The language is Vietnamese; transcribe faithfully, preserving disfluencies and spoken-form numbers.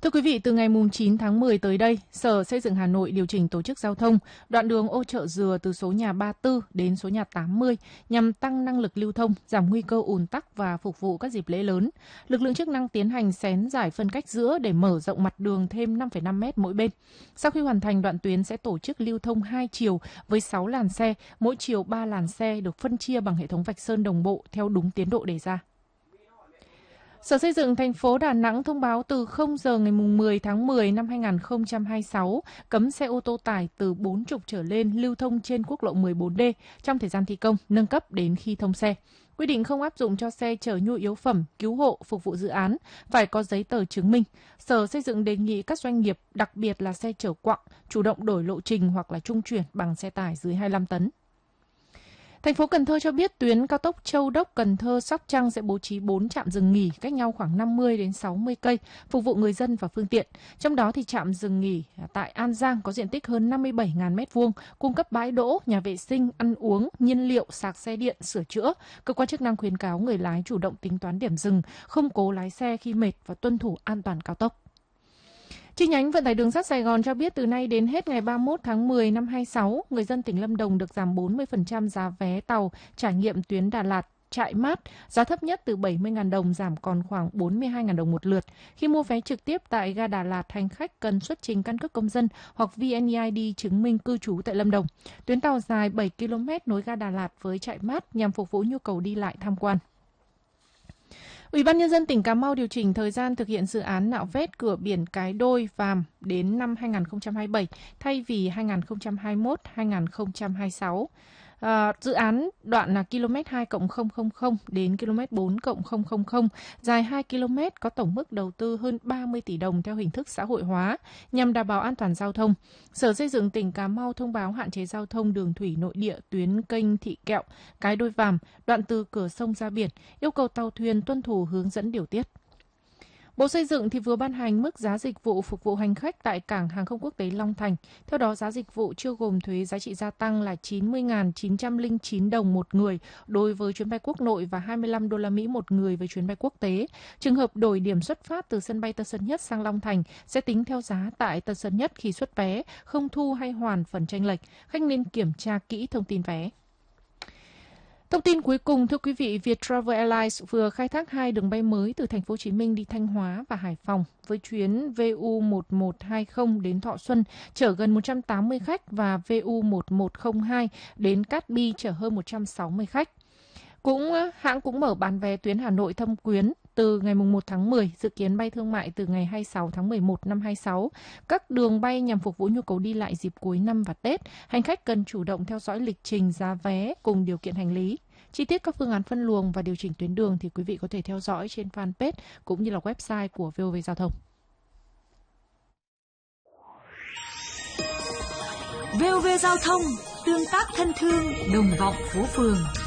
Thưa quý vị, từ ngày chín tháng mười tới đây, Sở Xây dựng Hà Nội điều chỉnh tổ chức giao thông đoạn đường Ô Chợ Dừa từ số nhà ba mươi tư đến số nhà tám mươi nhằm tăng năng lực lưu thông, giảm nguy cơ ùn tắc và phục vụ các dịp lễ lớn. Lực lượng chức năng tiến hành xén giải phân cách giữa để mở rộng mặt đường thêm năm phẩy năm mét mỗi bên. Sau khi hoàn thành, đoạn tuyến sẽ tổ chức lưu thông hai chiều với sáu làn xe, mỗi chiều ba làn xe được phân chia bằng hệ thống vạch sơn đồng bộ theo đúng tiến độ đề ra. Sở Xây dựng thành phố Đà Nẵng thông báo từ không giờ ngày mười tháng mười năm hai nghìn không trăm hai mươi sáu cấm xe ô tô tải từ bốn mươi trở lên lưu thông trên quốc lộ mười bốn D trong thời gian thi công, nâng cấp đến khi thông xe. Quy định không áp dụng cho xe chở nhu yếu phẩm, cứu hộ, phục vụ dự án, phải có giấy tờ chứng minh. Sở Xây dựng đề nghị các doanh nghiệp, đặc biệt là xe chở quặng, chủ động đổi lộ trình hoặc là trung chuyển bằng xe tải dưới hai mươi lăm tấn. Thành phố Cần Thơ cho biết tuyến cao tốc Châu Đốc - Cần Thơ - Sóc Trăng sẽ bố trí bốn trạm dừng nghỉ cách nhau khoảng năm mươi đến sáu mươi cây, phục vụ người dân và phương tiện. Trong đó thì trạm dừng nghỉ tại An Giang có diện tích hơn năm mươi bảy nghìn mét vuông, cung cấp bãi đỗ, nhà vệ sinh, ăn uống, nhiên liệu, sạc xe điện, sửa chữa. Cơ quan chức năng khuyến cáo người lái chủ động tính toán điểm dừng, không cố lái xe khi mệt và tuân thủ an toàn cao tốc. Chi nhánh Vận tải Đường sắt Sài Gòn cho biết từ nay đến hết ngày ba mươi mốt tháng mười năm hai nghìn không trăm hai mươi sáu, người dân tỉnh Lâm Đồng được giảm bốn mươi phần trăm giá vé tàu trải nghiệm tuyến Đà Lạt Trại Mát, giá thấp nhất từ bảy mươi nghìn đồng giảm còn khoảng bốn mươi hai nghìn đồng một lượt. Khi mua vé trực tiếp tại ga Đà Lạt, hành khách cần xuất trình căn cước công dân hoặc vê en e i đê chứng minh cư trú tại Lâm Đồng. Tuyến tàu dài bảy ki lô mét nối ga Đà Lạt với Trại Mát nhằm phục vụ nhu cầu đi lại tham quan. Ủy ban Nhân dân tỉnh Cà Mau điều chỉnh thời gian thực hiện dự án nạo vét cửa biển Cái Đôi - Vàm đến năm hai nghìn không trăm hai mươi bảy thay vì hai nghìn không trăm hai mươi mốt đến hai nghìn không trăm hai mươi sáu. À, dự án đoạn là ki lô mét hai cộng không không không đến ki lô mét bốn cộng không không không, dài hai ki lô mét, có tổng mức đầu tư hơn ba mươi tỷ đồng theo hình thức xã hội hóa nhằm đảm bảo an toàn giao thông. Sở Xây dựng tỉnh Cà Mau thông báo hạn chế giao thông đường thủy nội địa tuyến kênh Thị Kẹo - Cái Đôi - Vàm, đoạn từ cửa sông ra biển, yêu cầu tàu thuyền tuân thủ hướng dẫn điều tiết. Bộ Xây dựng thì vừa ban hành mức giá dịch vụ phục vụ hành khách tại Cảng Hàng không Quốc tế Long Thành. Theo đó, giá dịch vụ chưa gồm thuế giá trị gia tăng là chín mươi nghìn chín trăm lẻ chín đồng một người đối với chuyến bay quốc nội và hai mươi lăm đô la Mỹ một người với chuyến bay quốc tế. Trường hợp đổi điểm xuất phát từ sân bay Tân Sơn Nhất sang Long Thành sẽ tính theo giá tại Tân Sơn Nhất khi xuất vé, không thu hay hoàn phần chênh lệch. Khách nên kiểm tra kỹ thông tin vé. Thông tin cuối cùng, thưa quý vị, Viettravel Airlines vừa khai thác hai đường bay mới từ thành phố Hồ Chí Minh đi Thanh Hóa và Hải Phòng với chuyến vê u một một hai không đến Thọ Xuân chở gần một trăm tám mươi khách và vê u một một không hai đến Cát Bi chở hơn một trăm sáu mươi khách. Cũng hãng cũng mở bán vé tuyến Hà Nội Thâm Quyến từ ngày một tháng mười, dự kiến bay thương mại từ ngày hai mươi sáu tháng mười một năm hai nghìn không trăm hai mươi sáu. Các đường bay nhằm phục vụ nhu cầu đi lại dịp cuối năm và Tết. Hành khách cần chủ động theo dõi lịch trình, giá vé cùng điều kiện hành lý. Chi tiết các phương án phân luồng và điều chỉnh tuyến đường thì quý vị có thể theo dõi trên fanpage cũng như là website của vê o vê Giao thông. vê o vê Giao thông, tương tác thân thương, đồng vọng phố phường.